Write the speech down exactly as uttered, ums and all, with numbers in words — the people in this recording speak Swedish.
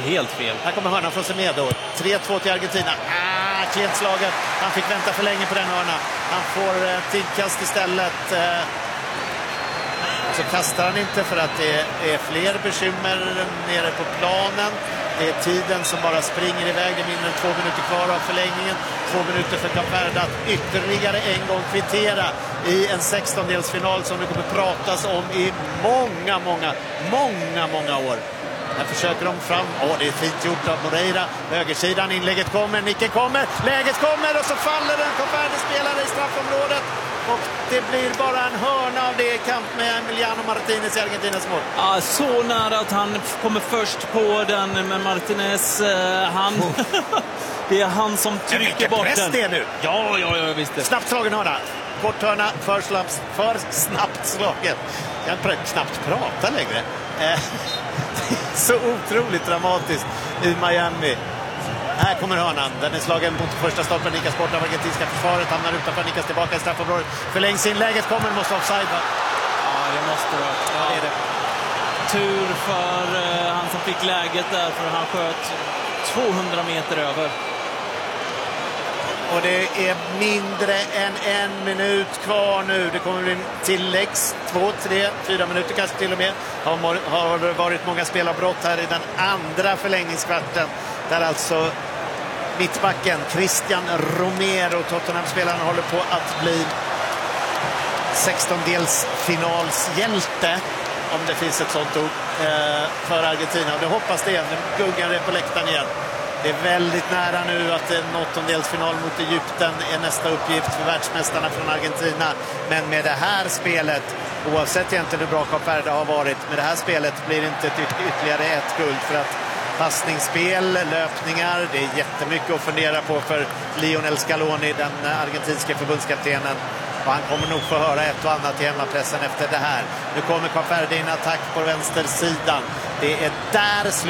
helt fel. Här kommer hörnan från Semedo. tre två till Argentina. Ah, klent slaget. Han fick vänta för länge på den hörnan. Han får eh, tidkast istället. Eh, så kastar han inte för att det är fler bekymmer nere på planen. Det är tiden som bara springer iväg. Det är mindre än två minuter kvar av förlängningen. Två minuter för Kap Verde att ytterligare en gång kvittera i en sextondelsfinal som det kommer pratas om i många, många, många, många år. Här försöker de fram. Åh, det är fint gjort av Moreira. Högersidan, inlägget kommer, nicken kommer, läget kommer och så faller den. Kap Verde-spelare i straffområdet. Och det blir bara en hörna av det i kamp med Emiliano Martinez i Argentinas mål. Ja, så nära att han kommer först på den, men Martinez, eh, han... Oh. Det är han som trycker bort den. Det nu. Ja, ja, ja, visst det. Snabbt slagen hörna. Kort hörna, för, slabs, för snabbt slagen. Jag kan knappt prata längre. Eh, så otroligt dramatiskt i Miami. Här kommer hörnan. Den är slagen mot första stolpen. Nikas bort av argentinska försvaret. Hamnar utanför. Nikas tillbaka i straffområdet. Förlängs inlägget kommer. Måste offside, va? Ja, det måste vara. Ja, det är det. Tur för uh, han som fick läget där. För han sköt tvåhundra meter över. Och det är mindre än en minut kvar nu. Det kommer bli tilläggs. Två, tre, fyra minuter kanske till och med. Har, har varit många spelavbrott här i den andra förlängningskvarten. Där alltså mittbacken Christian Romero, Tottenham-spelaren, håller på att bli sextondelsfinalshjälte, om det finns ett sånt ord, för Argentina. Och det hoppas det igen. Nu guggar det på läktaren igen. Det är väldigt nära nu att en åttondelsfinal mot Egypten är nästa uppgift för världsmästarna från Argentina. Men med det här spelet, oavsett egentligen hur bra Kap Verde har varit, med det här spelet blir det inte ytterligare ett guld, för att passningsspel, löpningar, det är jättemycket att fundera på för Lionel Scaloni, den argentinska förbundskaptenen. Och han kommer nog få höra ett och annat i hemmapressen efter det här. Nu kommer Kap Verde in attack på vänstersidan. Det är där